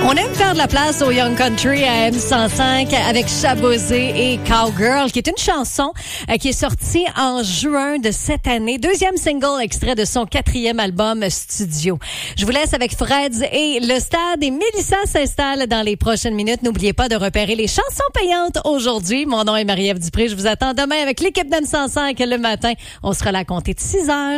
On aime faire de la place au Young Country à M105 avec Chabosé et Cowgirl, qui est une chanson qui est sortie en juin de cette année. Deuxième single extrait de son 4e album studio. Je vous laisse avec Freds et le stade et Mélissa s'installe dans les prochaines minutes. N'oubliez pas de repérer les chansons payantes aujourd'hui. Mon nom est Marie-Ève Dupré. Je vous attends demain avec l'équipe d'M105 le matin. On sera là à compter de 6 heures.